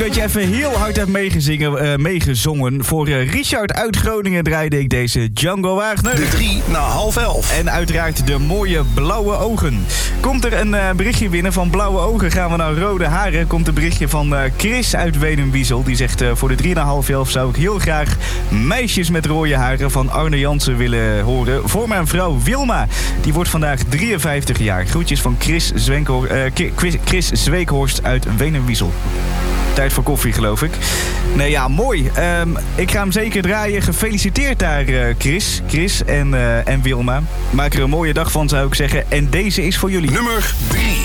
dat je even heel hard hebt meegezongen. Voor Richard uit Groningen draaide ik deze Django Wagner. De 3 na half 11. En uiteraard de mooie blauwe ogen. Komt er een berichtje binnen van blauwe ogen, gaan we naar rode haren. Komt een berichtje van Chris uit Wenum-Wiesel. Die zegt voor de 3 na half 11 zou ik heel graag Meisjes met rode haren van Arne Jansen willen horen. Voor mijn vrouw Wilma. Die wordt vandaag 53 jaar. Groetjes van Chris Zweekhorst uit Wenum-Wiesel. Tijd voor koffie, geloof ik. Nee, ja, mooi. Ik ga hem zeker draaien. Gefeliciteerd daar, Chris en Wilma. Maak er een mooie dag van, zou ik zeggen. En deze is voor jullie. Nummer 3.